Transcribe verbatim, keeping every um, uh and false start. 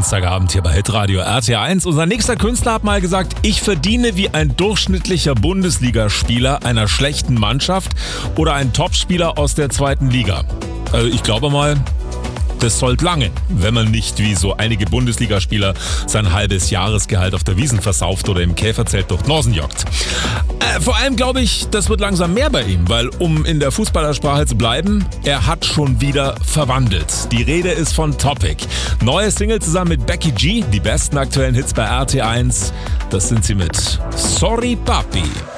Samstagabend hier bei Hitradio R T eins. Unser nächster Künstler hat mal gesagt, ich verdiene wie ein durchschnittlicher Bundesligaspieler einer schlechten Mannschaft oder ein Topspieler aus der zweiten Liga. Also ich glaube mal, das sollte lange, wenn man nicht wie so einige Bundesligaspieler sein halbes Jahresgehalt auf der Wiesn versauft oder im Käferzelt durch Norsen joggt. Äh, vor allem glaube ich, das wird langsam mehr bei ihm, weil, um in der Fußballersprache zu bleiben, er hat schon wieder verwandelt. Die Rede ist von Topic. Neue Single zusammen mit Becky G, die besten aktuellen Hits bei R T eins. Das sind sie mit Sorry Papi.